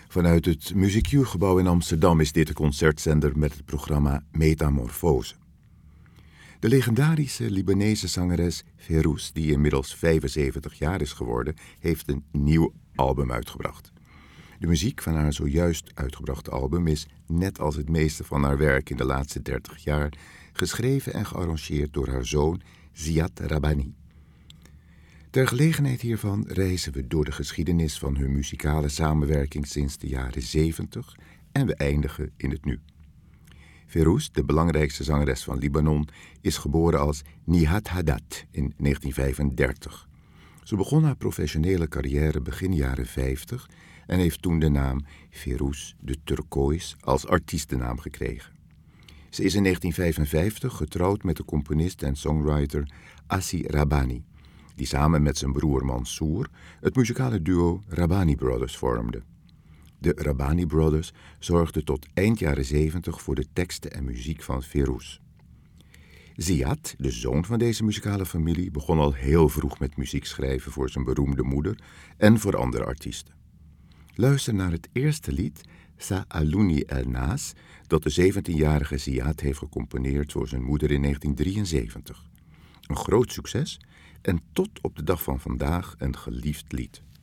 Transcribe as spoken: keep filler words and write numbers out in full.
Vanuit het Music U-gebouw in Amsterdam is dit de concertzender met het programma Metamorfose. De legendarische Libanese zangeres Fairouz, die inmiddels vijfenzeventig jaar is geworden, heeft een nieuw album uitgebracht. De muziek van haar zojuist uitgebrachte album is, net als het meeste van haar werk in de laatste dertig jaar, geschreven en gearrangeerd door haar zoon Ziad Rabbani. Ter gelegenheid hiervan reizen we door de geschiedenis van hun muzikale samenwerking sinds de jaren zeventig en we eindigen in het nu. Fairouz, de belangrijkste zangeres van Libanon, is geboren als Nihat Haddad in negentien vijfendertig. Ze begon haar professionele carrière begin jaren vijftig en heeft toen de naam Fairouz de Turkoois als artiestennaam gekregen. Ze is in negentien vijfenvijftig getrouwd met de componist en songwriter Assi Rabbani, die samen met zijn broer Mansour het muzikale duo Rabbani Brothers vormde. De Rabbani Brothers zorgden tot eind jaren zeventig voor de teksten en muziek van Fairouz. Ziad, de zoon van deze muzikale familie, begon al heel vroeg met muziek schrijven voor zijn beroemde moeder en voor andere artiesten. Luister naar het eerste lied, Sa'alouni El Nas, dat de zeventienjarige Ziad heeft gecomponeerd voor zijn moeder in negentien drieënzeventig. Een groot succes en tot op de dag van vandaag een geliefd lied.